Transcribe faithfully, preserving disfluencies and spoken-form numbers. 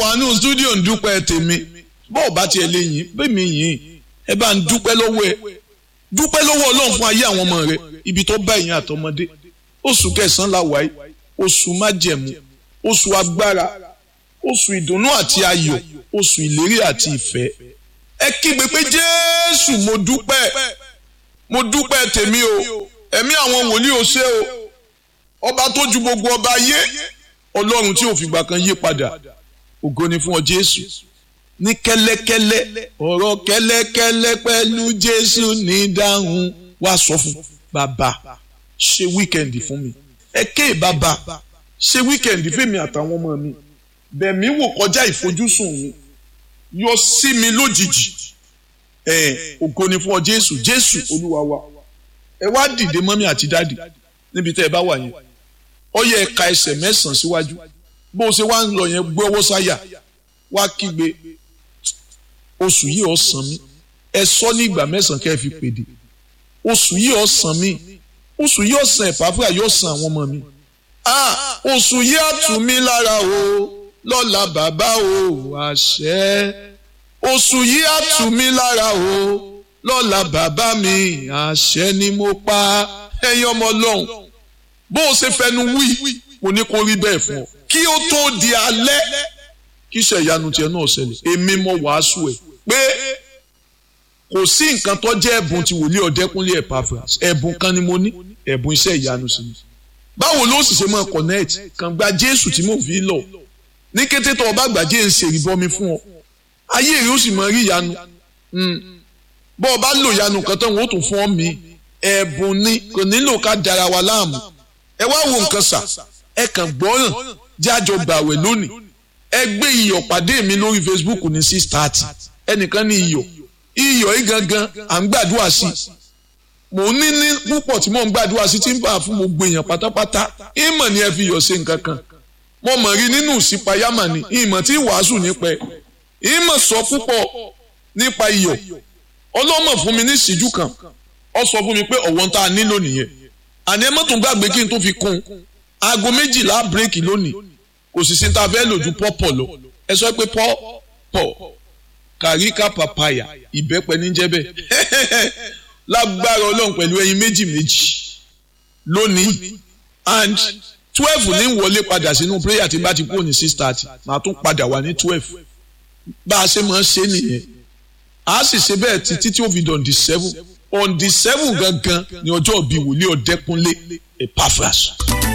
wà nínú stúdíò ń dúpẹ́ tèmi bọ́ọ̀ bá tiẹ̀ lè yìn bẹ́ẹ̀mi yìn ẹ bá ń dúpẹ́ lọ́wọ́ ẹ dúpẹ́ lọ́wọ́ ọlọ́run fún ayé àwọn ọmọ rẹ ibi tó bá ìyẹn àtọmọdé oṣù kẹsàn-án la wáyé oṣù májẹ̀mú oṣù agbára oṣù ìdùnnú àti ayọ̀ oṣù ìlérí àti ìfẹ́ ẹ kígbe pé Jésù mo dúpẹ́ mo dúpẹ́ tèmi o ẹ̀mí àwọn wòlíì ò ṣe o ọba tó ju gbogbo ọba ayé ọlọ́run tí ò fìgbà kan yí padà ògo ni fún ọ Jésù ní kẹ́lẹ́kẹ́lẹ́ ọ̀rọ̀ kẹ́lẹ́kẹ́lẹ́ pẹ̀lú Jésù ní dáhùn wá sọ fún bàbá ṣe wíkẹ̀ndì fún mi ẹ ké bàbá ṣe wíkẹ̀ndì fèmi àtàwọn ọmọ mi bẹ̀mí wò kọjá ìfojúsùn mi yọ sí mi lójijì ẹ ògo ni fún ọ Jésù Jésù Olúwa wa ẹ wá dìde mọ́mí àti dáàdì níbi tẹ́ ẹ bá wà yẹn ó yẹ ẹ̀ka ẹsẹ̀ mẹ́sàn-án síwájú bó o ṣe wá ń lọ yẹn gbé ọwọ́ sáyà wá kígbe oṣù yìí ó san mí ẹ sọ ní ìgbà mẹ́sàn-án kẹ́ ẹ fi pèdè oṣù yìí ó san mí oṣù yìí ó san Ẹ̀páfúrà yóò san àwọn ọmọ mi ah oṣù yìí á tù mí lára o lọ́la bàbá o àṣẹ oṣù yìí á tù mí lára o lọ́la bàbá mi àṣẹ ni mo pa ẹ̀yin ọmọ Ọlọ́run bó o ṣe fẹnu wí mo ní kó rí bẹ́ẹ̀ fún ọ kí ó tó di alẹ́ kí iṣẹ́ ìyanu tiẹ̀ náà ṣẹlẹ̀ èmi mo wàásù ẹ̀ pé kò sí nǹkan tó jẹ́ ẹ̀bùn ti wòlíì Ọ̀dẹ́kúnlé Ẹ̀páfúrà ẹ̀bùn kan ni mo ní ẹ̀bùn iṣẹ́ ìyanu sí mi báwo ló sì ṣe máa connect kàn gba Jésù tí mò ń fi lọ ní kété tó o bá gbà jẹ́ ń ṣe ìbọmi fún ọ ayé rẹ ó sì máa rí ìyanu bọ́ ọ bá lò ìyanu kan tán wọ́n ó tún fún ọ mi ẹ̀bùn ni kò nílò ká dara wa láàmú ẹ wá wo nǹkan sà ẹ kàn gbọ́ràn jájọ gbàwẹ̀ lónìí ẹ gbé iyọ̀ pàdé mi lórí Facebook ní six thirty ẹnìkan ní iyọ̀ iyọ̀ yìí gangan à ń gbàdúrà sí i mò ń ní ní púpọ̀ tí mò ń gbàdúrà sí tí ń bá fún gbogbo èèyàn pátápátá ìmọ̀ ni ẹ fi iyọ̀ ṣe nǹkan kan mo mọ̀ rí nínú ìsìpayámà ni ìmọ̀ tí wàásù nípa ẹ̀ ìmọ̀ sọ púpọ̀ nípa iyọ̀ ọlọ́mọ̀ fún mi ní ìṣíjú kan ó sọ fún mi pé ọ̀wọ́n tá a nílò nìyẹn àní ẹ mọ́tò gbàgbé kí n tó fi kún aago méjìlá bírèkì lónìí kò sì sí ta fẹ́ lò ju pọ́pọ̀ lọ ẹ sọ pé pọ́pọ̀ kàríkà pàpàyà ìbẹ́pẹ níjẹ́ bẹ́ẹ̀ lágbára ọlọ́run pẹ̀lú ẹyin méjì méjì lónìí and twelve ní wọlé padà sínú prayer tí bá ti kúrò ní six thirty màá tún padà wà ní twelve bá a ṣe máa ń ṣe nìyẹn a sì ṣe bẹ́ẹ̀ títí tí ó fi dàn di seven on the seven gangan ní ọjọ́ ìbí wòlíì Ọ̀dẹ́kúnlé Ẹ̀páfúrà.